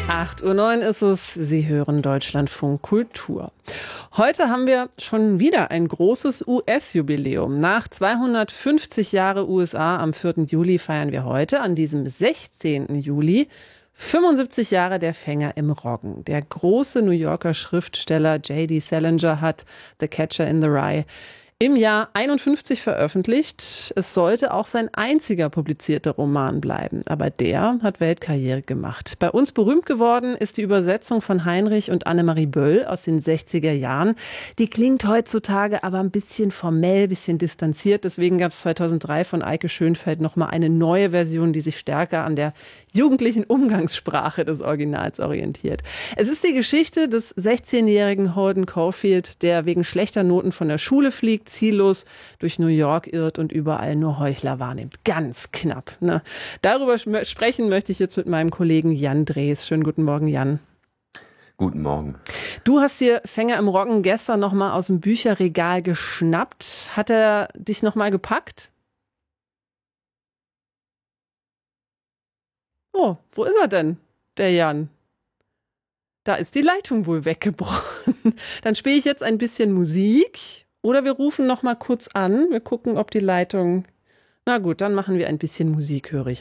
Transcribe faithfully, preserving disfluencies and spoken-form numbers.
acht Uhr neun ist es, Sie hören Deutschlandfunk Kultur. Heute haben wir schon wieder ein großes U S-Jubiläum. Nach zweihundertfünfzig Jahre U S A am vierten Juli feiern wir heute, an diesem sechzehnten Juli, fünfundsiebzig Jahre der Fänger im Roggen. Der große New Yorker Schriftsteller J D Salinger hat The Catcher in the Rye im Jahr einundfünfzig veröffentlicht. Es sollte auch sein einziger publizierter Roman bleiben, aber der hat Weltkarriere gemacht. Bei uns berühmt geworden ist die Übersetzung von Heinrich und Annemarie Böll aus den sechziger Jahren. Die klingt heutzutage aber ein bisschen formell, ein bisschen distanziert. Deswegen gab es zweitausenddrei von Eike Schönfeld nochmal eine neue Version, die sich stärker an der jugendlichen Umgangssprache des Originals orientiert. Es ist die Geschichte des sechzehnjährigen Holden Caulfield, der wegen schlechter Noten von der Schule fliegt, ziellos durch New York irrt und überall nur Heuchler wahrnimmt. Ganz knapp, ne? Darüber sprechen möchte ich jetzt mit meinem Kollegen Jan Drees. Schönen guten Morgen, Jan. Guten Morgen. Du hast dir Fänger im Roggen gestern noch mal aus dem Bücherregal geschnappt. Hat er dich noch mal gepackt? Oh, wo ist er denn, der Jan? Da ist die Leitung wohl weggebrochen. Dann spiele ich jetzt ein bisschen Musik. Oder wir rufen noch mal kurz an. Wir gucken, ob die Leitung... Na gut, dann machen wir ein bisschen Musik, höre ich.